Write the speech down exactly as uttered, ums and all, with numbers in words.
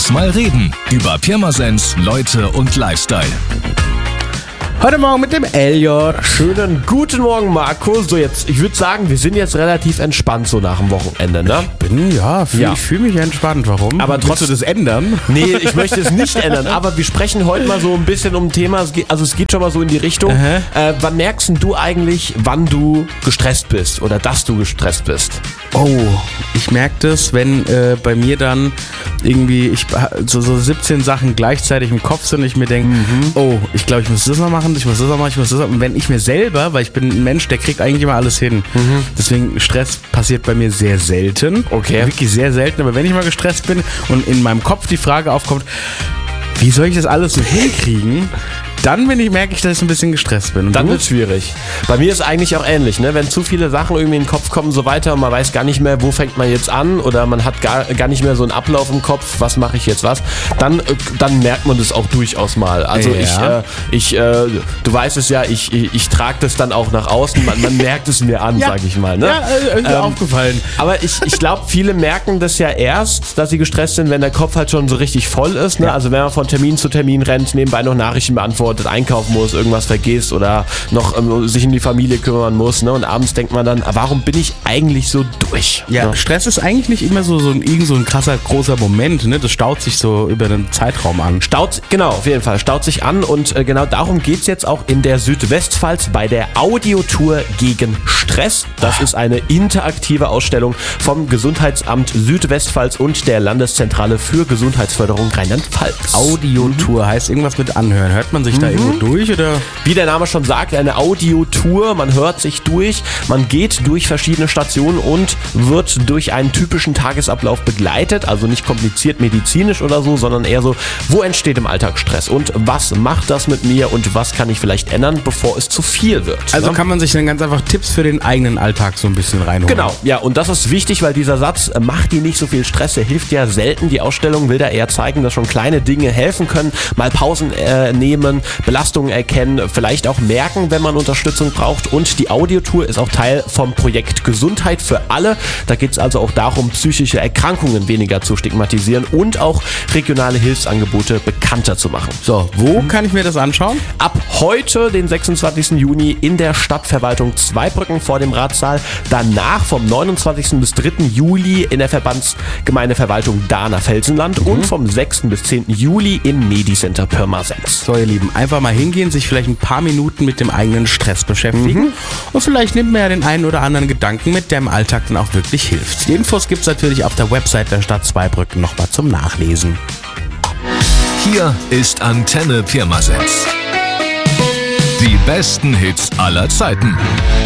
Lass mal reden über Pirmasens, Leute und Lifestyle. Heute Morgen mit dem Elliot. Schönen guten Morgen, Marco. So, jetzt, ich würde sagen, wir sind jetzt relativ entspannt so nach dem Wochenende, ne? Bin, ja, fühl, Ja. ich fühle mich entspannt. Warum? Aber Willst trotzdem- du das ändern? Nee, ich möchte es nicht ändern, aber wir sprechen heute mal so ein bisschen um ein Thema, es geht- also es geht schon mal so in die Richtung. Äh, wann merkst denn du eigentlich, wann du gestresst bist oder dass du gestresst bist? Oh, ich merke das, wenn äh, bei mir dann irgendwie ich, so, so siebzehn Sachen gleichzeitig im Kopf sind und ich mir denke, oh, ich glaube, ich muss das noch machen, ich muss das noch machen, ich muss das noch machen. Und wenn ich mir selber, weil ich bin ein Mensch, der kriegt eigentlich immer alles hin. Deswegen, Stress passiert bei mir sehr selten. Okay. Wirklich sehr selten, aber wenn ich mal gestresst bin und in meinem Kopf die Frage aufkommt, wie soll ich das alles so hinkriegen? Dann bin ich, merke ich, dass ich ein bisschen gestresst bin. Und Dann du? wird es schwierig. Bei mir ist eigentlich auch ähnlich, ne? Wenn zu viele Sachen irgendwie in den Kopf kommen, so weiter, und man weiß gar nicht mehr, wo fängt man jetzt an, oder man hat gar, gar nicht mehr so einen Ablauf im Kopf, was mache ich jetzt was, dann, äh, dann merkt man das auch durchaus mal. Also Ja. ich, äh, ich äh, du weißt es ja, ich, ich, ich trage das dann auch nach außen, man, man merkt es mir an, Ja. sag ich mal. Ne? Ja, äh, ist mir Ähm, aufgefallen. Aber ich, ich glaube, viele merken das ja erst, dass sie gestresst sind, wenn der Kopf halt schon so richtig voll ist. Ne? Also wenn man von Termin zu Termin rennt, nebenbei noch Nachrichten beantwortet, einkaufen muss, irgendwas vergisst oder noch ähm, sich um die Familie kümmern muss. Ne? Und abends denkt man dann, warum bin ich eigentlich so durch? Ja, Ne? Stress ist eigentlich nicht immer so, so, ein, irgend so ein krasser, großer Moment. Ne? Das staut sich so über den Zeitraum an. Staut, genau, auf jeden Fall, staut sich an, und äh, genau darum geht es jetzt auch in der Südwestpfalz bei der Audiotour gegen Stress. Das ist eine interaktive Ausstellung vom Gesundheitsamt Südwestpfalz und der Landeszentrale für Gesundheitsförderung Rheinland-Pfalz. Audiotour heißt irgendwas mit anhören. Hört man sich da irgendwo durch oder? Wie der Name schon sagt, eine Audiotour, man hört sich durch, man geht durch verschiedene Stationen und wird durch einen typischen Tagesablauf begleitet, also nicht kompliziert medizinisch oder so, sondern eher so, wo entsteht im Alltag Stress und was macht das mit mir und was kann ich vielleicht ändern, bevor es zu viel wird. Also ne? kann man sich dann ganz einfach Tipps für den eigenen Alltag so ein bisschen reinholen. Genau, ja, und das ist wichtig, weil dieser Satz, äh, macht dir nicht so viel Stress, der hilft ja selten. Die Ausstellung will da eher zeigen, dass schon kleine Dinge helfen können, mal Pausen äh, nehmen, Belastungen erkennen, vielleicht auch merken, wenn man Unterstützung braucht. Und die Audiotour ist auch Teil vom Projekt Gesundheit für alle. Da geht es also auch darum, psychische Erkrankungen weniger zu stigmatisieren und auch regionale Hilfsangebote bekannter zu machen. So, wo kann ich mir das anschauen? Ab heute, den sechsundzwanzigsten Juni, in der Stadtverwaltung Zweibrücken vor dem Ratssaal. Danach vom neunundzwanzigsten bis dritten Juli in der Verbandsgemeindeverwaltung Dahner-Felsenland und vom sechsten bis zehnten Juli im Medicenter Pirmasens. So, ihr Lieben, einfach mal hingehen, sich vielleicht ein paar Minuten mit dem eigenen Stress beschäftigen und vielleicht nimmt man ja den einen oder anderen Gedanken mit, der im Alltag dann auch wirklich hilft. Die Infos gibt's natürlich auf der Website der Stadt Zweibrücken nochmal zum Nachlesen. Hier ist Antenne Pirmasens. Die besten Hits aller Zeiten.